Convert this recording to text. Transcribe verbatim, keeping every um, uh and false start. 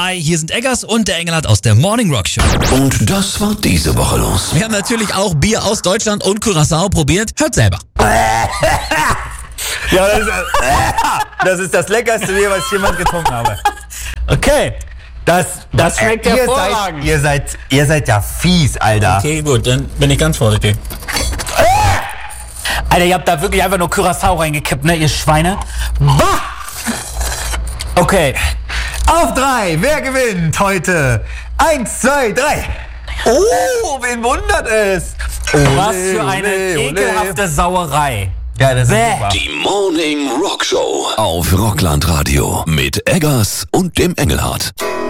drei. Hier sind Eggers und der Engelhardt aus der Morning Rock Show. Und das war diese Woche los. Wir haben natürlich auch Bier aus Deutschland und Curaçao probiert. Hört selber. Ja, das ist, das ist das leckerste Bier, was ich jemals getrunken habe. Okay, das, das schmeckt ihr hervorragend. Seid, ihr, seid, ihr seid ja fies, Alter. Okay, gut, dann bin ich ganz vorsichtig. Alter, ihr habt da wirklich einfach nur Curaçao reingekippt, ne, ihr Schweine. Bah! Okay. Auf drei, wer gewinnt heute? Eins, zwei, drei. Oh, wen wundert es? Ole, Was für eine ole, ole. ekelhafte Sauerei. Ja, das ist Bäh. super. Die Morning Rock Show auf Rockland Radio mit Eggers und dem Engelhardt.